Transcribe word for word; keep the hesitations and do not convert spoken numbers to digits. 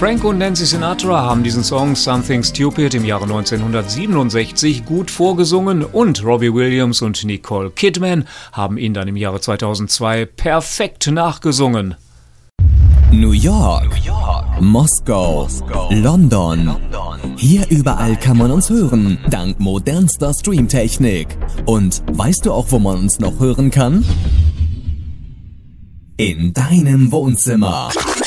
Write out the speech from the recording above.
Frank und Nancy Sinatra haben diesen Song Something Stupid im Jahre neunzehnhundertsiebenundsechzig gut vorgesungen und Robbie Williams und Nicole Kidman haben ihn dann im Jahre zweitausendzwei perfekt nachgesungen. New York, New York. Moskau, Moskau. London. London. Hier überall kann man uns hören, dank modernster Streamtechnik. Und weißt du auch, wo man uns noch hören kann? In deinem Wohnzimmer.